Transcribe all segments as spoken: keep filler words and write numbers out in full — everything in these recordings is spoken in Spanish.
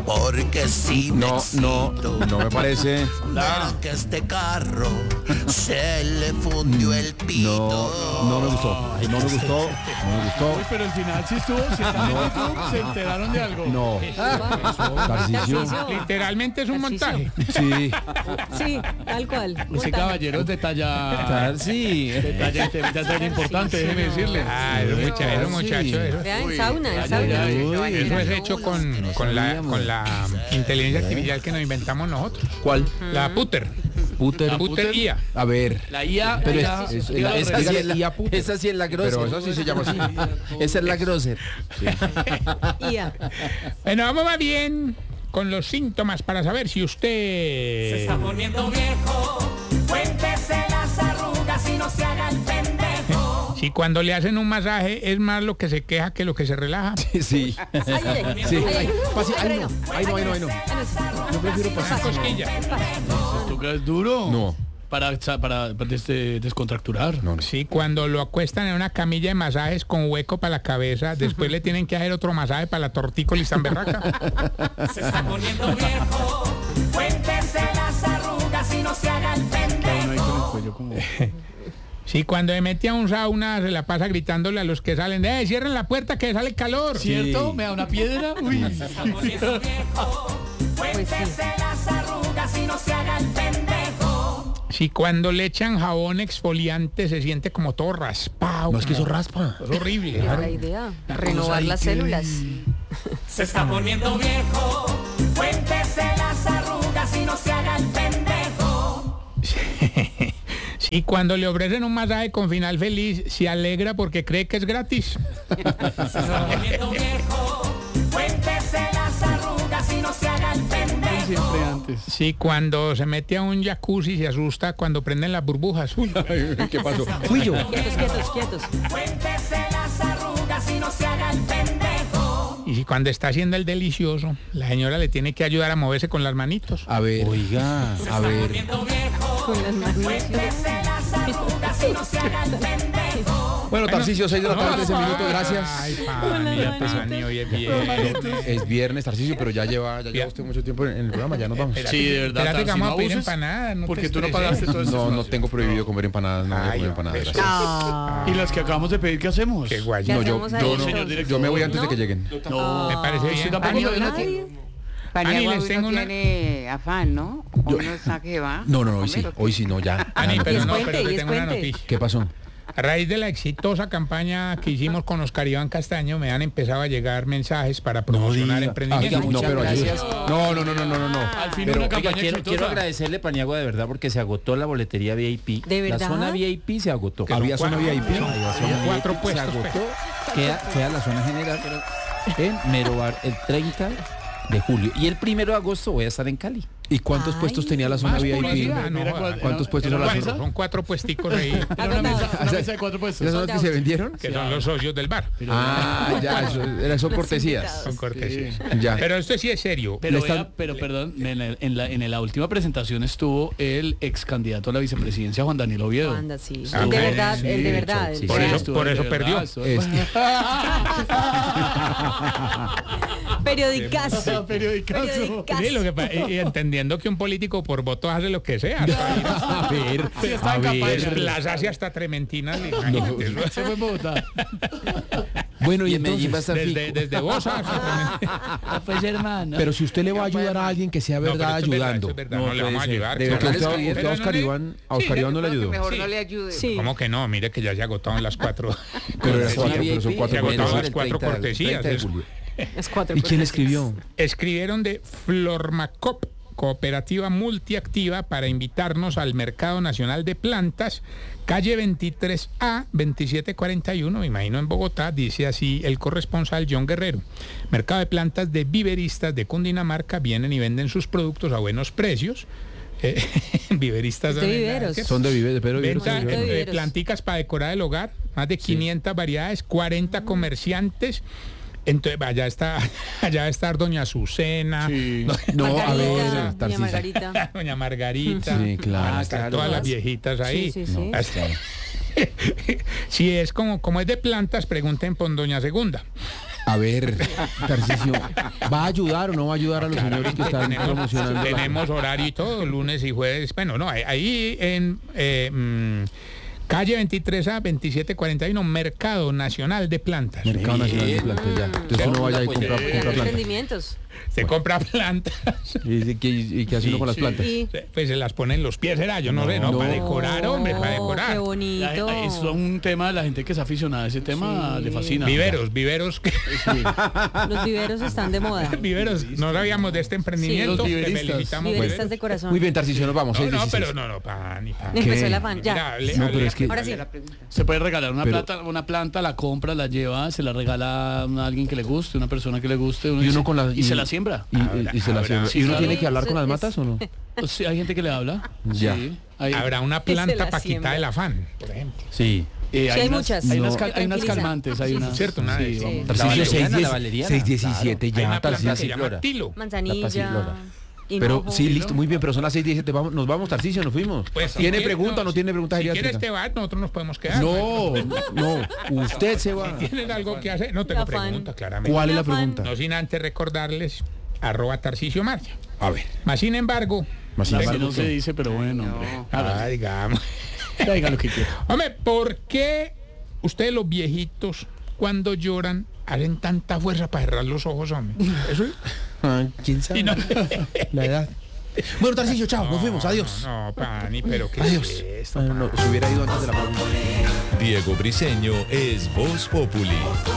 porque si No, no, no me parece. Verán que este carro se le fundió el pito. No, no me gustó. No me gustó. No me gustó. Uy, pero el final sí estuvo. Si están en YouTube, se enteraron de algo. No. Tarcisio. Literalmente es un montaje. Sí. Sí, tal cual. Ese Montando. caballero es de talla. Tarsi. De talla, de talla importante, déjeme decirle. Ah, es un muchacho, es un muchacho. eso. Vea, en sauna, en Ay, sauna. ay, ay. Eso es hecho con, con, la, con la inteligencia artificial que nos inventamos nosotros. ¿Cuál? La Puter. Puter. La Puter I A. A ver. La I A. Pero la- es, es- dígalo, esa, sí dígalo. es la, esa sí es la grosser. Pero eso sí se llama así. Esa es la grosser. I A. Bueno, vamos más bien con los síntomas para saber si usted... Se está poniendo viejo, cuéntese las arrugas y no se haga el pendejo. Si cuando le hacen un masaje es más lo que se queja que lo que se relaja. Sí. Ay, ay, ay. Sí. Ay, ay. Pase- Ay, ay, no. Ay, no, ay, no, ay, no. Yo prefiero pasar. Cosquilla. ¿Esto qué es duro? No. Para, para, para des- descontracturar. No, no. Sí, cuando lo acuestan en una camilla de masajes con hueco para la cabeza, después le tienen que hacer otro masaje para la tortícolis tan berraca. Se está poniendo viejo, cuéntese las arrugas y no se haga el Uno ahí con el pendejo. cuello como. Sí, cuando se mete a un sauna se la pasa gritándole a los que salen, ¡eh, cierren la puerta que sale calor! ¿Cierto? ¿Me da una piedra? Uy. Se está poniendo viejo, cuéntese las arrugas y no se haga el pendejo. Sí, cuando le echan jabón exfoliante se siente como todo raspado. No, es que eso como- raspa. Es horrible. Esa es la idea. Renovar las células. Se está poniendo viejo, cuéntese las arrugas y no se haga el pendejo. Sí, cuando le ofrecen un masaje con final feliz, se alegra porque cree que es gratis. Se está poniendo viejo, cuéntese las arrugas y no se haga el pendejo. Siempre antes. Sí, cuando se mete a un jacuzzi se asusta cuando prenden las burbujas. Uy. ¿Qué pasó? Fui yo. Quietos, quietos, quietos. Cuéntese las arrugas y no se haga el pendejo. Y si cuando está haciendo el delicioso, la señora le tiene que ayudar a moverse con las manitos. A ver. Oiga, a ver. Poniendo viejo, Con las manos. cuéntese las arrugas y no se haga el pendejo. Bueno, Tarcisio, seis de la tarde, trece minutos, gracias. Ay, Pani, ya, Pani, hoy es viernes. Es viernes, Tarcisio, pero ya lleva, ya lleva usted mucho tiempo en el programa, ya nos vamos. Sí, de verdad. Espérate que Tarsi, vamos no a pedir abuses, empanadas. No porque te tú no estreses. pagaste todo este No, no espacio. tengo prohibido comer empanadas, no voy a Ay, comer empanadas, hombre. gracias. Ah. ¿Y las que acabamos de pedir, qué hacemos? Qué guay. ¿Qué No, yo, hacemos ahí, yo, no, señor entonces? director. yo me voy antes de que lleguen. No. Me parece bien. Usted tampoco Ani, lo- Nadie. Ani, Paniagua les hoy tengo no una- tiene afán, ¿no? Hoy no está que va. No, no, no, hoy sí, Comer, ¿o qué? hoy sí, no, ya. Ani, ya, pero es no, puente, pero y te es tengo una puente. noticia. ¿Qué pasó? A raíz de la exitosa campaña que hicimos con Oscar Iván Castaño, me han empezado a llegar mensajes para promocionar diga. emprendimientos. Ah, no, pero ayuda. gracias. No, no, no, no, no, no, no. Al fin Pero, una Oiga, campaña quiero, exitosa. quiero agradecerle, Paniagua, de verdad, porque se agotó la boletería V I P. ¿De verdad? La zona V I P se agotó. Que son ¿había zona cuatro- V I P? Había zona Había cuatro V I P, puestos, Se pues. agotó. Queda, queda la zona general en Merobar el treinta de julio. Y el primero de agosto voy a estar en Cali. ¿Y cuántos Ay, puestos tenía la zona Más V I P? publicidad, no Mira joda. cuál- ¿Cuántos puestos era son las una Cuatro, mesa? son cuatro puesticos ahí, Era una mesa, una mesa de cuatro puestos. ¿Esas son las que se vendieron? que son los socios del bar. Ah, ya, eso, era- son cortesías. Son cortesías. Ya. Pero esto sí es serio. Pero, Le están- vea, pero perdón, en, el- en la, en la última presentación estuvo el ex candidato a la vicepresidencia, Juan Daniel Oviedo. Anda, sí. Ah, El de sí, verdad, sí, el de verdad. sí, el Por de eso- verdad. Estuvo por de eso verdad, perdió. estuvo- Este. Periodicazo. Periodicazo. Periodicazo. Sí, lo que pa- y- y entendiendo que un político por votos hace lo que sea. A ver, Sí, está a en campaña. ver. Desplazarse hasta Trementina. imagínate eso. Se fue en Bogotá. Bueno, y Y en Medellín va a entonces, estar Desde, fijo. desde Bosa hasta Trementina. Pues hermano. pero si usted le va a ayudar a alguien que sea No, pero verdad esto es verdad, ayudando. esto es verdad, No no le puede vamos a ser. ayudar. De claro. verdad, usted, a- escribir. usted a Pero Oscar no le- Iván, a Sí, Oscar Iván no le Creo que ayudó. mejor Sí. no le ayude. Sí. ¿Cómo que no? Mire que ya se agotaron las cuatro. Pero era Sí, cuatro, V I P, pero son Se cuatro agotaron cortesías. las cuatro treinta, cortesías. treinta de eso. julio. Es cuatro ¿Y quién cortesías. escribió? Escribieron de Flormacop, cooperativa multiactiva, para invitarnos al Mercado Nacional de Plantas, calle veintitrés A, veintisiete cuarenta y uno, me imagino en Bogotá, dice así el corresponsal John Guerrero. Mercado de plantas de viveristas de Cundinamarca vienen y venden sus productos a buenos precios. Eh, viveristas De son- viveros. Son de vive, pero viveros Venta son de eh, viveros. de planticas para decorar el hogar, más de quinientas variedades, cuarenta comerciantes. Entonces, allá está, allá va a estar doña Azucena, Sí. No, a ver, Margarita, doña Tarcisio. Margarita. doña Margarita, Sí, claro. van a estar claro. todas las viejitas ahí. Sí, sí, sí. Hasta- si es como, como es de plantas, pregunten por doña Segunda. A ver, Tarcisio, ¿va a ayudar o no va a ayudar a los señores que están tenemos, promocionando? la- tenemos horario y todo, lunes y jueves. Bueno, no, ahí- ahí en eh, mm, calle veintitrés A, veintisiete cuarenta y uno, Mercado Nacional de Plantas. Mercado Nacional de Plantas, ya. Entonces uno vaya y compra, compra plantas. Emprendimientos. Se compra plantas. ¿Y qué, y qué hace uno con las plantas? Y Pues se las pone en los pies, será, yo no, sé, no, No. para decorar, hombre, para Oh, decorar. qué bonito. La- Eso es un tema de la gente que es aficionada a ese tema, Sí. le fascina. Viveros, viveros, que- Los viveros están de moda. viveros, no sabíamos de este emprendimiento, los te viveristas. felicitamos. Viveristas de corazón. Muy bien, Tarcisio, nos vamos. No, seis no, dieciséis. pero no, no, pa, ni pa. Empezó ¿Qué? el afán, ya. Mira, le- No, le- pero es que- Ahora sí. Se puede regalar una, Pero- plata, una planta, la compra, la lleva, se la regala a alguien que le guste, una persona que le guste. Y uno dice- con la- y y- se la siembra. Y, y- y se la Habrá- siembra. sí, ¿Y uno claro. tiene que hablar con las Es- matas o no? O sea, hay gente que le habla. Ya. Sí, hay, Habrá una Se planta la para siembra. quitar el afán, por ejemplo. Sí. eh, Sí, hay unas- muchas. Hay, unas, No. cal- hay unas Tranquiliza. calmantes, hay unas. Cierto, una de- sí, vamos. Tarcisio, valeriana, seis diez, la valeriana, seis diecisiete, Hay ya, una planta que Tarcisio. se llama Flora. tilo. La Manzanilla. pasiflora. hinojo. Pero sí, listo, muy bien, pero son las seis diecisiete, vamos, nos vamos, Tarcisio, nos fuimos. Pues, si ¿Tiene quiere- pregunta o no tiene pregunta Si quieres geriátrica? te vas, nosotros nos podemos quedar. No, no, usted se va. ¿Tienen algo que hacer? No tengo Afán. pregunta, claramente. ¿Cuál es la Afán. pregunta? No sin antes recordarles, arroba Tarcisio Marcia. A ver. Más sin embargo, Más sin Así embargo, no se dice, pero bueno, hombre. ah, digamos. Diga lo que quiera. Hombre, ¿por qué ustedes los viejitos cuando lloran hacen tanta fuerza para cerrar los ojos, hombre? Eso es- Ah, ¿quién sabe? y no- La edad. Bueno, Tarcisio, chao, nos fuimos, adiós. No, no, pani, pero ¿qué Adiós. es esto, Ah, no, se hubiera ido antes de la pregunta. Diego Briseño es Voz Populi.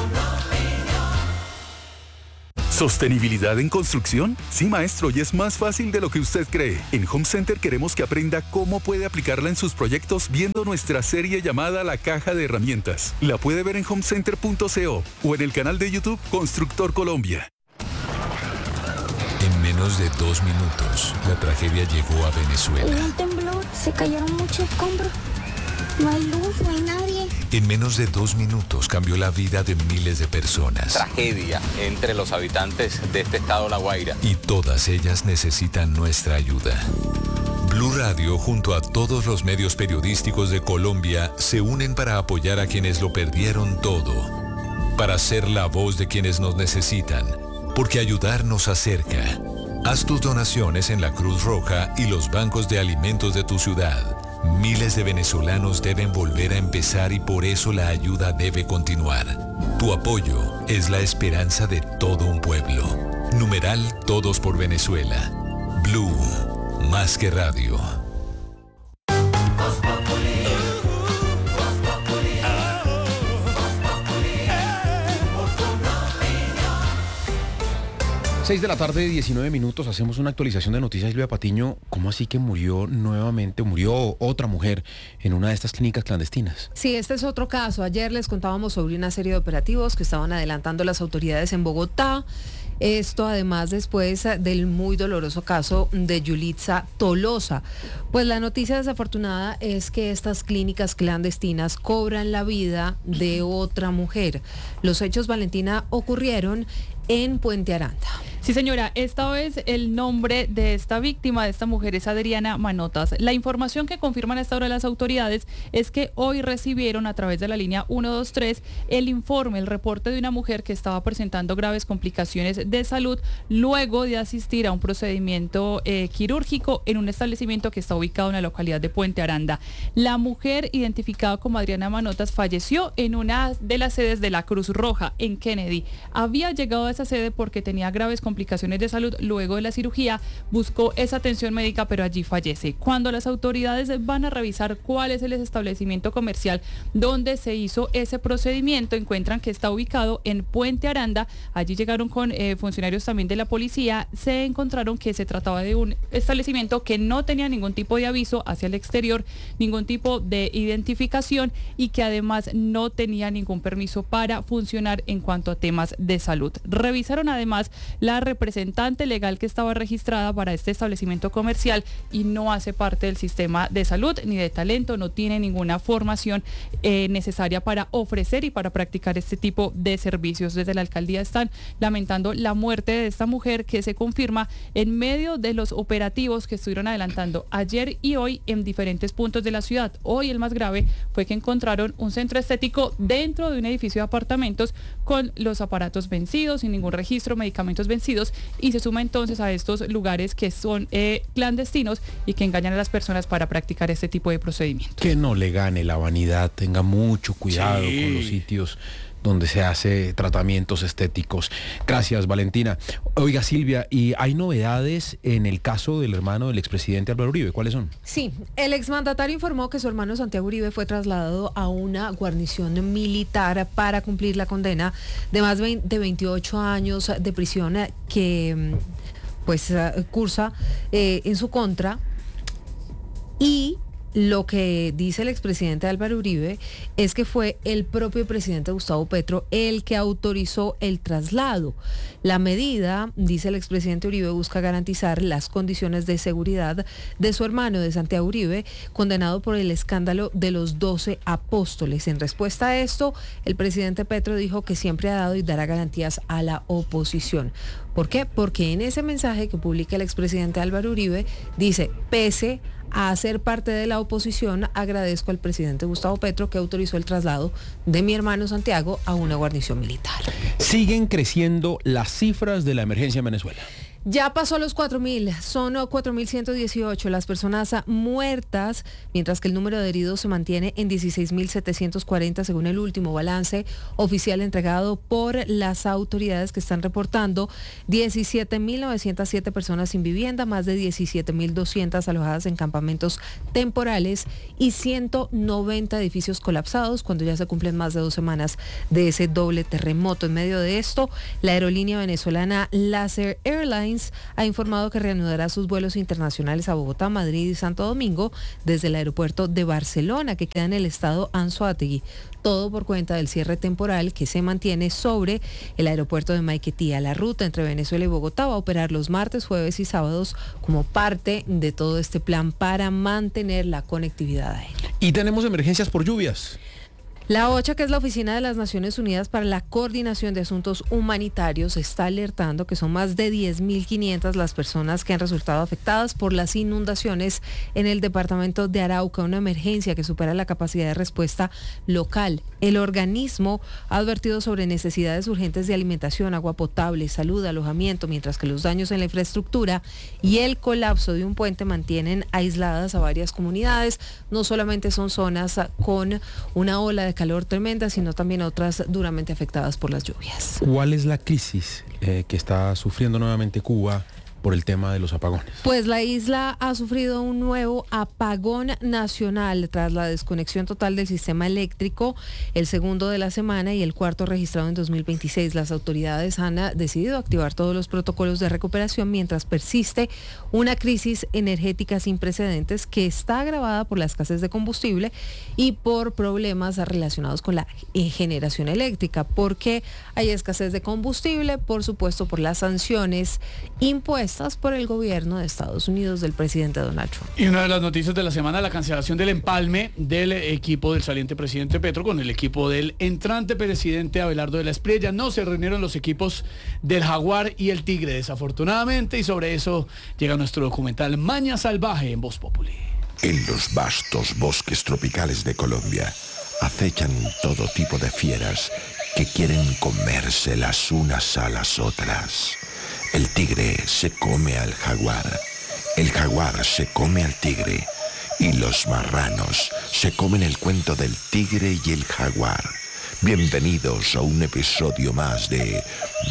¿Sostenibilidad en construcción? Sí, maestro, y es más fácil de lo que usted cree. En Home Center queremos que aprenda cómo puede aplicarla en sus proyectos viendo nuestra serie llamada La Caja de Herramientas. La puede ver en homecenter punto co o en el canal de YouTube Constructor Colombia. En menos de dos minutos, la tragedia llegó a Venezuela. Hubo un temblor, se cayeron muchos escombros. No hay luz, no hay nadie. En menos de dos minutos cambió la vida de miles de personas. Tragedia entre los habitantes de este estado La Guaira. Y todas ellas necesitan nuestra ayuda. Blue Radio, junto a todos los medios periodísticos de Colombia, se unen para apoyar a quienes lo perdieron todo. Para ser la voz de quienes nos necesitan. Porque ayudar nos acerca. Haz tus donaciones en la Cruz Roja y los bancos de alimentos de tu ciudad. Miles de venezolanos deben volver a empezar y por eso la ayuda debe continuar. Tu apoyo es la esperanza de todo un pueblo. Numeral Todos por Venezuela. Blue, más que radio. seis de la tarde, diecinueve minutos, hacemos una actualización de noticias. Silvia Patiño, ¿cómo así que murió nuevamente, murió otra mujer en una de estas clínicas clandestinas? Sí, este es otro caso. Ayer les contábamos sobre una serie de operativos que estaban adelantando las autoridades en Bogotá. Esto además después del muy doloroso caso de Yulitza Tolosa. Pues la noticia desafortunada es que estas clínicas clandestinas cobran la vida de otra mujer. Los hechos, Valentina, ocurrieron en Puente Aranda. Sí, señora, esta vez el nombre de esta víctima, de esta mujer, es Adriana Manotas. La información que confirman a esta hora las autoridades es que hoy recibieron a través de la línea ciento veintitrés el informe, el reporte de una mujer que estaba presentando graves complicaciones de salud luego de asistir a un procedimiento eh, quirúrgico en un establecimiento que está ubicado en la localidad de Puente Aranda. La mujer, identificada como Adriana Manotas, falleció en una de las sedes de la Cruz Roja en Kennedy. Había llegado a esa sede porque tenía graves complicaciones de salud luego de la cirugía, buscó esa atención médica, pero allí fallece. Cuando las autoridades van a revisar cuál es el establecimiento comercial donde se hizo ese procedimiento, encuentran que está ubicado en Puente Aranda. Allí llegaron con eh, funcionarios también de la policía, se encontraron que se trataba de un establecimiento que no tenía ningún tipo de aviso hacia el exterior, ningún tipo de identificación y que además no tenía ningún permiso para funcionar en cuanto a temas de salud. Revisaron además la representante legal que estaba registrada para este establecimiento comercial y no hace parte del sistema de salud ni de talento, no tiene ninguna formación eh, necesaria para ofrecer y para practicar este tipo de servicios. Desde la alcaldía están lamentando la muerte de esta mujer, que se confirma en medio de los operativos que estuvieron adelantando ayer y hoy en diferentes puntos de la ciudad. Hoy el más grave fue que encontraron un centro estético dentro de un edificio de apartamentos con los aparatos vencidos, sin ningún registro, medicamentos vencidos, y se suma entonces a estos lugares que son eh, clandestinos y que engañan a las personas para practicar este tipo de procedimientos. Que no le gane la vanidad, tenga mucho cuidado Sí. con los sitios donde se hace tratamientos estéticos. Gracias, Valentina. Oiga, Silvia, ¿y hay novedades en el caso del hermano del expresidente Álvaro Uribe? ¿Cuáles son? Sí, el exmandatario informó que su hermano Santiago Uribe fue trasladado a una guarnición militar para cumplir la condena de más de veintiocho años de prisión que pues cursa eh, en su contra. Y lo que dice el expresidente Álvaro Uribe es que fue el propio presidente Gustavo Petro el que autorizó el traslado. La medida, dice el expresidente Uribe, busca garantizar las condiciones de seguridad de su hermano, de Santiago Uribe, condenado por el escándalo de los doce apóstoles. En respuesta a esto, el presidente Petro dijo que siempre ha dado y dará garantías a la oposición. ¿Por qué? Porque en ese mensaje que publica el expresidente Álvaro Uribe dice: pese a ser parte de la oposición, agradezco al presidente Gustavo Petro que autorizó el traslado de mi hermano Santiago a una guarnición militar. Siguen creciendo las cifras de la emergencia en Venezuela. Ya pasó los cuatro mil, son cuatro mil ciento dieciocho las personas muertas, mientras que el número de heridos se mantiene en dieciséis mil setecientos cuarenta según el último balance oficial entregado por las autoridades, que están reportando diecisiete mil novecientas siete personas sin vivienda, más de diecisiete mil doscientas alojadas en campamentos temporales y ciento noventa edificios colapsados cuando ya se cumplen más de dos semanas de ese doble terremoto. En medio de esto, la aerolínea venezolana Laser Airlines ha informado que reanudará sus vuelos internacionales a Bogotá, Madrid y Santo Domingo desde el aeropuerto de Barcelona, que queda en el estado Anzoátegui. Todo por cuenta del cierre temporal que se mantiene sobre el aeropuerto de Maiquetía. La ruta entre Venezuela y Bogotá va a operar los martes, jueves y sábados como parte de todo este plan para mantener la conectividad aérea. Y tenemos emergencias por lluvias. La OCHA, que es la Oficina de las Naciones Unidas para la Coordinación de Asuntos Humanitarios, está alertando que son más de diez mil quinientas las personas que han resultado afectadas por las inundaciones en el departamento de Arauca, una emergencia que supera la capacidad de respuesta local. El organismo ha advertido sobre necesidades urgentes de alimentación, agua potable, salud, alojamiento, mientras que los daños en la infraestructura y el colapso de un puente mantienen aisladas a varias comunidades. No solamente son zonas con una ola de calor tremenda, sino también otras duramente afectadas por las lluvias. ¿Cuál es la crisis eh, que está sufriendo nuevamente Cuba por el tema de los apagones? Pues la isla ha sufrido un nuevo apagón nacional tras la desconexión total del sistema eléctrico, el segundo de la semana y el cuarto registrado en dos mil veintiséis. Las autoridades han decidido activar todos los protocolos de recuperación mientras persiste una crisis energética sin precedentes que está agravada por la escasez de combustible y por problemas relacionados con la generación eléctrica. ¿Por qué hay escasez de combustible? Por supuesto, por las sanciones impuestas por el gobierno de Estados Unidos del presidente Donald Trump. Y una de las noticias de la semana, la cancelación del empalme del equipo del saliente presidente Petro con el equipo del entrante presidente Abelardo de la Espriella. No se reunieron los equipos del Jaguar y el Tigre, desafortunadamente, y sobre eso llega nuestro documental Maña Salvaje en Voz Populi. En los vastos bosques tropicales de Colombia acechan todo tipo de fieras que quieren comerse las unas a las otras. El tigre se come al jaguar, el jaguar se come al tigre y los marranos se comen el cuento del tigre y el jaguar. Bienvenidos a un episodio más de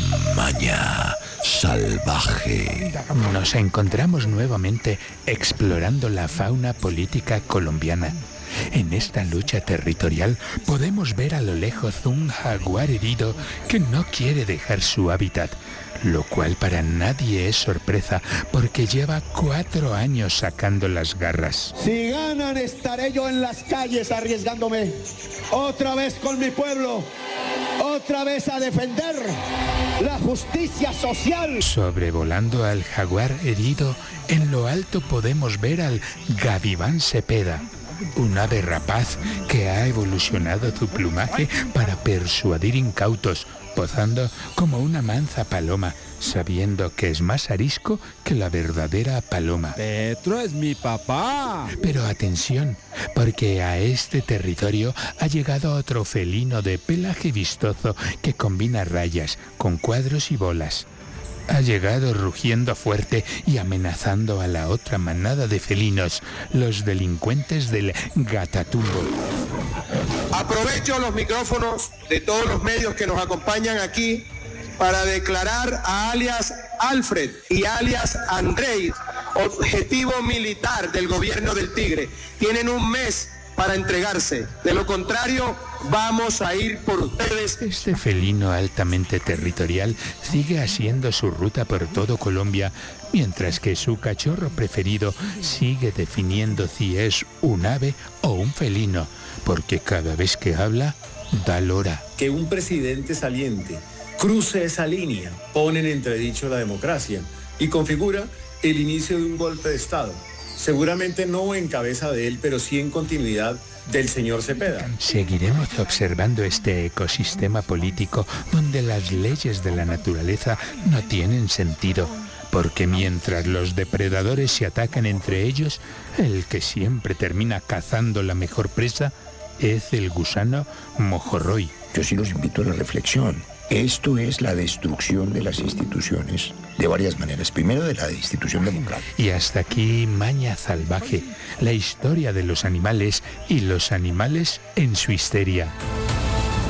Maña Salvaje. Nos encontramos nuevamente explorando la fauna política colombiana. En esta lucha territorial podemos ver a lo lejos un jaguar herido que no quiere dejar su hábitat, lo cual para nadie es sorpresa porque lleva cuatro años sacando las garras. Si ganan, estaré yo en las calles arriesgándome otra vez con mi pueblo, otra vez a defender la justicia social. Sobrevolando al jaguar herido, en lo alto podemos ver al Gaviván Cepeda, un ave rapaz que ha evolucionado su plumaje para persuadir incautos, posando como una mansa paloma, sabiendo que es más arisco que la verdadera paloma. Petro es mi papá. Pero atención, porque a este territorio ha llegado otro felino de pelaje vistoso que combina rayas con cuadros y bolas. Ha llegado rugiendo fuerte y amenazando a la otra manada de felinos, los delincuentes del Gatatumbo. Aprovecho los micrófonos de todos los medios que nos acompañan aquí para declarar a alias Alfred y alias Andrei objetivo militar del gobierno del Tigre. Tienen un mes para entregarse. De lo contrario, vamos a ir por ustedes. Este felino altamente territorial sigue haciendo su ruta por todo Colombia, mientras que su cachorro preferido sigue definiendo si es un ave o un felino, porque cada vez que habla, da lora. Que un presidente saliente cruce esa línea pone en entredicho la democracia y configura el inicio de un golpe de Estado. Seguramente no en cabeza de él, pero sí en continuidad del señor Cepeda. Seguiremos observando este ecosistema político donde las leyes de la naturaleza no tienen sentido, porque mientras los depredadores se atacan entre ellos, el que siempre termina cazando la mejor presa es el gusano mojorroy. Yo sí los invito a la reflexión. Esto es la destrucción de las instituciones de varias maneras. Primero, de la institución democrática. Y hasta aquí Maña Salvaje, la historia de los animales y los animales en su histeria.